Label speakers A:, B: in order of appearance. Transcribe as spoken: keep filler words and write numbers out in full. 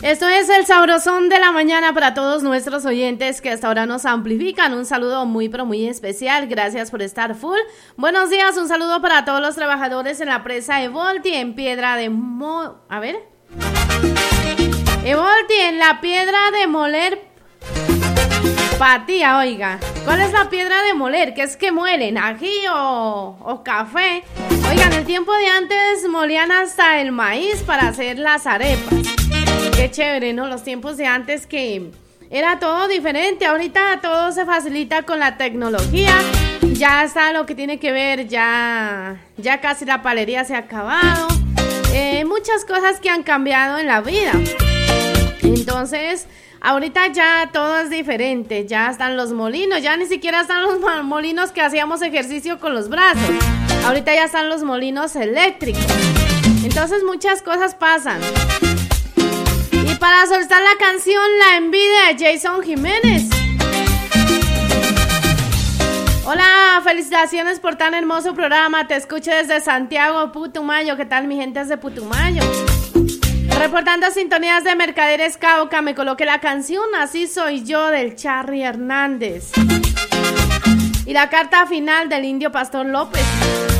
A: Esto es el Sabrosón de la mañana para todos nuestros oyentes que hasta ahora nos amplifican. Un saludo muy pero muy especial. Gracias por estar full. Buenos días, un saludo para todos los trabajadores en la presa Evolti en Piedra de Mo... A ver. Evolti en la Piedra de Moler. Patía, oiga. ¿Cuál es la piedra de moler? ¿Qué es que muelen? ¿Ají o, o café? Oigan, el tiempo de antes molían hasta el maíz para hacer las arepas. Qué chévere, ¿no? Los tiempos de antes que era todo diferente. Ahorita todo se facilita con la tecnología. Ya está lo que tiene que ver, ya, ya casi la palería se ha acabado. Eh, muchas cosas que han cambiado en la vida. Entonces, ahorita ya todo es diferente. Ya están los molinos, ya ni siquiera están los molinos que hacíamos ejercicio con los brazos. Ahorita ya están los molinos eléctricos. Entonces muchas cosas pasan. Y para soltar la canción La Envidia de Jason Jiménez. Hola, felicitaciones por tan hermoso programa. Te escucho desde Santiago, Putumayo. ¿Qué tal mi gente desde Putumayo? Reportando sintonías de Mercaderes Cauca, me coloqué la canción Así Soy Yo del Charly Hernández. Y la carta final del Indio Pastor López.